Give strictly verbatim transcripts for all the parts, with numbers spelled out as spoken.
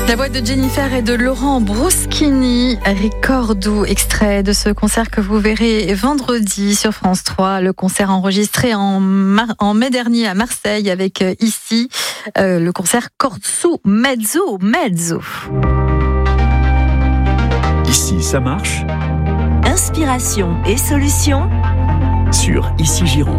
La voix de Jennifer et de Laurent Bruschini, Ricordo, extrait de ce concert que vous verrez vendredi sur France trois. Le concert enregistré en, mar- en mai dernier à Marseille avec euh, ici euh, le concert Corso Mezzo Mezzo. Ici, ça marche. Inspiration et solutions Sur Ici Gironde.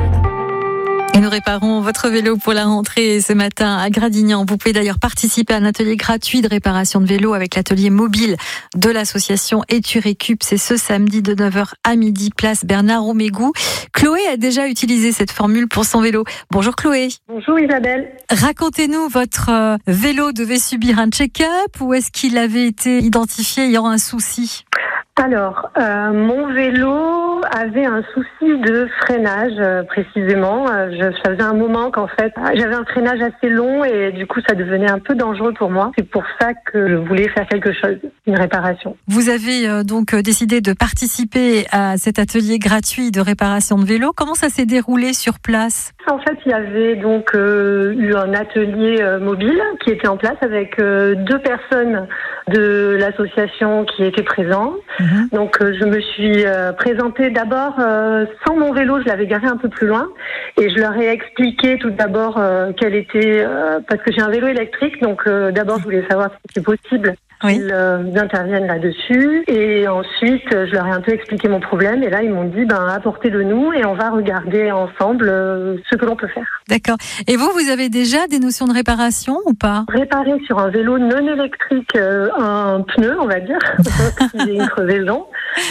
Et nous réparons votre vélo pour la rentrée ce matin à Gradignan. Vous pouvez d'ailleurs participer à un atelier gratuit de réparation de vélo avec l'atelier mobile de l'association Eturécup. C'est ce samedi de neuf heures à midi, place Bernard Romégou. Chloé a déjà utilisé cette formule pour son vélo. Bonjour Chloé. Bonjour Isabelle. Racontez-nous, votre vélo devait subir un check-up ou est-ce qu'il avait été identifié ayant un souci ? Alors, euh, mon vélo avait un souci de freinage, euh, précisément. Euh, je, ça faisait un moment qu'en fait, j'avais un freinage assez long et du coup, ça devenait un peu dangereux pour moi. C'est pour ça que je voulais faire quelque chose, une réparation. Vous avez euh, donc décidé de participer à cet atelier gratuit de réparation de vélo. Comment ça s'est déroulé sur place ? En fait, il y avait donc euh, eu un atelier euh, mobile qui était en place avec euh, deux personnes de l'association qui étaient présentes. Mmh. Donc, euh, je me suis euh, présentée d'abord euh, sans mon vélo, je l'avais garé un peu plus loin et je leur ai expliqué tout d'abord euh, quel était, euh, parce que j'ai un vélo électrique, donc euh, d'abord je voulais savoir si c'était possible. Oui. Ils euh, interviennent là-dessus et ensuite je leur ai un peu expliqué mon problème et là ils m'ont dit ben apportez-le nous et on va regarder ensemble euh, ce que l'on peut faire. D'accord. Et vous, vous avez déjà des notions de réparation ou pas ? Réparer sur un vélo non électrique euh, un pneu, on va dire, si j'ai une crevaison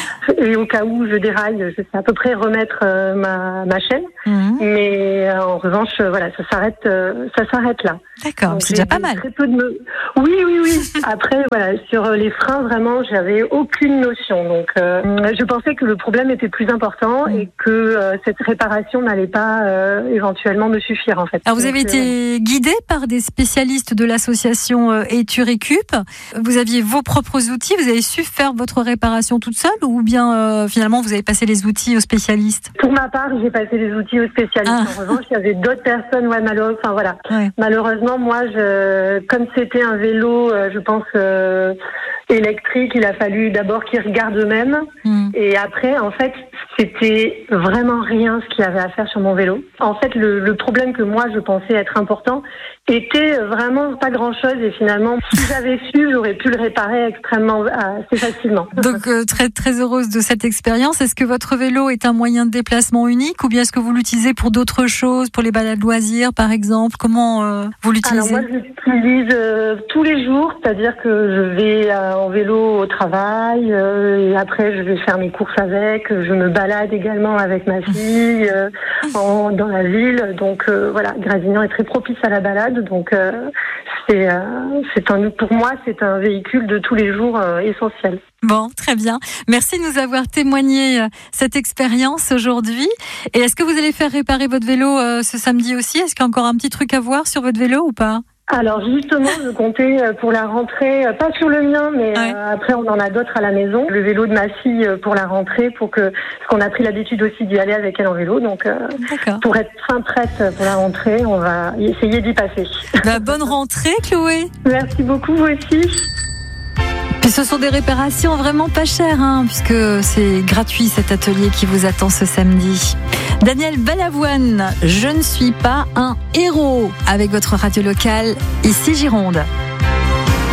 et au cas où je déraille, je sais à peu près remettre euh, ma, ma chaîne, mmh. mais euh, en revanche euh, voilà ça s'arrête euh, ça s'arrête là. D'accord, donc, c'est déjà pas mal. Très peu de me... Oui, oui, oui. Après, voilà, sur les freins, vraiment, j'avais aucune notion. Donc, euh, je pensais que le problème était plus important et que euh, cette réparation n'allait pas euh, éventuellement me suffire, en fait. Alors, vous donc, avez été euh... guidé par des spécialistes de l'association euh, Eturécup. Vous aviez vos propres outils. Vous avez su faire votre réparation toute seule ou bien euh, finalement vous avez passé les outils aux spécialistes ? Pour ma part, j'ai passé les outils aux spécialistes. Ah. En revanche, il y avait d'autres personnes, ouais, malheureusement, enfin voilà, ouais. malheureusement. Moi, je, comme c'était un vélo, je pense, euh, électrique, il a fallu d'abord qu'ils regardent eux-mêmes. Mmh. Et après, en fait, c'était vraiment rien ce qu'il y avait à faire sur mon vélo. En fait, le, le problème que moi, je pensais être important était vraiment pas grand-chose. Et finalement, si j'avais su, j'aurais pu le réparer extrêmement assez facilement. Donc, euh, très, très heureuse de cette expérience. Est-ce que votre vélo est un moyen de déplacement unique ou bien est-ce que vous l'utilisez pour d'autres choses, pour les balades loisirs, par exemple ? Comment euh, vous l'utilisez ? Alors moi, je l'utilise euh, tous les jours, c'est-à-dire que je vais euh, en vélo au travail euh, et après, je vais faire mes courses avec. Je me balade également avec ma fille euh, en, dans la ville. Donc euh, voilà, Gradignan est très propice à la balade. Donc euh, c'est, euh, c'est un, pour moi, c'est un véhicule de tous les jours euh, essentiel. Bon, très bien. Merci de nous avoir témoigné euh, cette expérience aujourd'hui. Et est-ce que vous allez faire réparer votre vélo euh, ce samedi aussi ? Est-ce qu'il y a encore un petit truc à voir sur votre vélo ou pas ? Alors justement, je comptais pour la rentrée, pas sur le mien, mais ouais. euh, après on en a d'autres à la maison. Le vélo de ma fille pour la rentrée, pour que parce qu'on a pris l'habitude aussi d'y aller avec elle en vélo, donc euh, pour être fin prête pour la rentrée, on va essayer d'y passer. Bah, bonne rentrée, Chloé. Merci beaucoup, vous aussi. Puis ce sont des réparations vraiment pas chères, hein, puisque c'est gratuit cet atelier qui vous attend ce samedi. Daniel Balavoine, je ne suis pas un héros, avec votre radio locale, Ici Gironde.